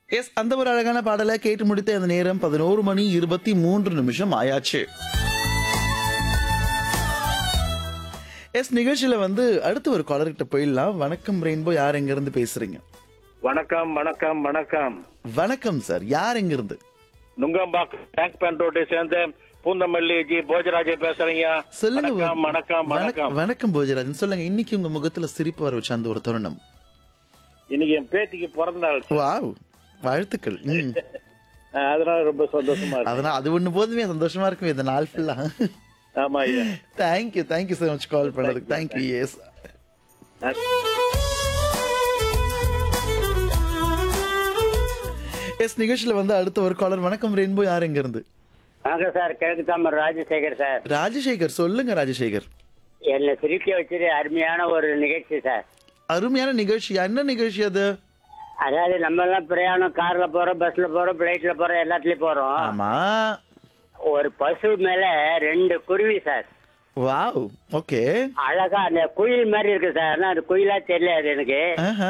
S, அந்த ஒரு அழகான பாடலை கேட்டு முடித்த அந்த நேரம் 11:23 ஆயாச்சு. எஸ், நிகழ்ச்சியில வந்து அடுத்து ஒரு காலர் கிட்ட போயிடலாம். வணக்கம் ரெயின்போ, யார் எங்க இருந்து பேசுறீங்க? வணக்கம் வணக்கம் வணக்கம். வணக்கம் சார், யார் எங்க இருந்து? நுங்கம்பாக்கம் டேங்க் பேண்ட் ரோட்டை சேர்ந்த பூந்தமல்லி ஜி போஜராஜே பேசுறீங்க. சொல்லுங்க. வணக்கம் வணக்கம் வணக்கம். வணக்கம் போஜராஜன், சொல்லுங்க. இன்னைக்கு உங்க முகத்துல சிரிப்பு வர வச்ச அந்த ஒரு தருணம். இன்னைக்கு என் பேத்திக்கு பிறந்த நாள். வாவ், வாழ்த்துக்கள். அதனால ரொம்ப சந்தோஷமா இருக்கு. அதனால அது ஒண்ணு போதுமே, சந்தோஷமா இருக்குமே இந்த நாள் ஃபுல்லா. ஆமா ஐயா. தேங்க்யூ so much கால் பண்ணதுக்கு. தேங்க்யூ. எஸ், எஸ், நிகழ்ச்சியில வந்து அடுத்த ஒரு காலர். வணக்கம் ரெயின்போ, யார் எங்க இருந்து? வணக்கம் சார், கிழக்கு தாமர் ராஜசேகர் சார். ராஜசேகர், சொல்லுங்க ராஜசேகர். என்னை சிரிக்க வச்சது அருமையான ஒரு நிகழ்ச்சி சார். அருமையான நிகழ்ச்சி. என்ன நிகழ்ச்சி அது? அதாவது நம்ம எல்லாம் பிரயாணம் கார்ல போறோம், பஸ்ல போறோம், பிளைட்ல போறோம், எல்லாத்துலயும் போறோம். ஆமா. ஒரு பசு மேல 2 குருவி சார். Wow, okay. அழகா அந்த குயில் மாதிரி இருக்கு சார். ஆனா அது குயிலா தெரியாது எனக்கு.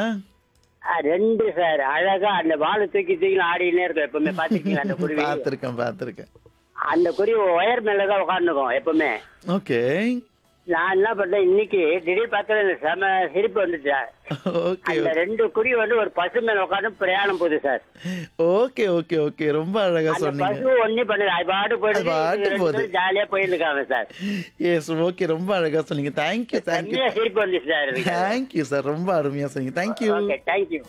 2 சார் அழகா அந்த வாழை தூக்கி தூக்கி ஆடினே இருக்கும். எப்பவுமே பாத்துருக்கீங்களா அந்த குருவி? பாத்திருக்கேன். அந்த குருவி ஒயர் மேலதான் உட்காந்துக்கும் எப்பவுமே. ஓகே நான் என்ன பண்ணேன், இன்னைக்கு திடீர் பார்த்தா செம சிரிப்பு வந்துச்சு. ஓகே அந்த 2 குருவி வந்து ஒரு பசு மேல உட்காந்து பிரயாணம் போகுது சார். ஓகே ஓகே ஓகே ரொம்ப அழகா அந்த சொன்னீங்க. பசு ஒண்ணு பண்ணுது, அது பாட்டு அது பாட்டு போகுது. போயிட்டு ஜாலியா போயிருக்காங்க சார். எஸ், ஓகே, ரொம்ப அழகா சொன்னீங்க. தேங்க்யூ செம்மையா சிரிப்பு வந்துச்சு சார் எனக்கு. தேங்க்யூ சார், ரொம்ப அருமையா சொன்னீங்க. தேங்க்யூ. Okay, thank you.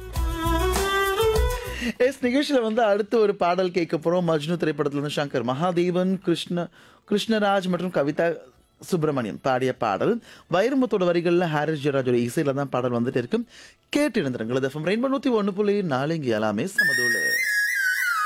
எஸ், நிகழ்ச்சியில வந்து அடுத்து ஒரு பாடல் கேட்க போறோம். மஜ்னு திரைப்படத்துல இருந்து சங்கர் மகாதேவன், கிருஷ்ணராஜ் மற்றும் கவிதா சுப்பிரமணியம் பாடிய பாடல். வைரமுத்தோட வரிகள்ல ஹாரிஸ் ஜெயராஜோட இசையில தான் பாடல் வந்துட்டு இருக்கு. கேட்டு இருந்துருங்கள். ரெயின்போ 101.4 இங்க எல்லாமே சமதோல.